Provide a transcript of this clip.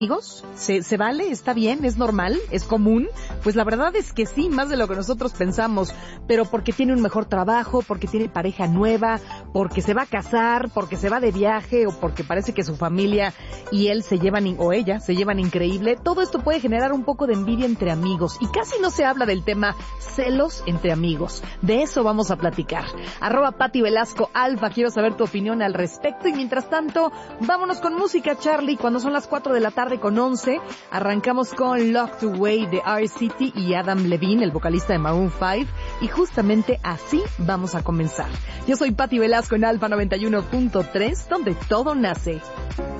amigos? ¿Se vale? ¿Está bien? ¿Es normal? ¿Es común? Pues la verdad es que sí, más de lo que nosotros pensamos, pero porque tiene un mejor trabajo, porque tiene pareja nueva, porque se va a casar, porque se va de viaje o porque parece que su familia y él se llevan, o ella, se llevan increíble. Todo esto puede generar un poco de envidia entre amigos y casi no se habla del tema celos entre amigos. De eso vamos a platicar. @Pati Velasco Alfa, quiero saber tu opinión al respecto y mientras tanto, vámonos con música, Charlie, cuando son las 4 de la tarde con 11, arrancamos con Locked Away de R-City y Adam Levine, el vocalista de Maroon 5, y justamente así vamos a comenzar. Yo soy Pati Velasco en Alfa 91.3, donde todo nace.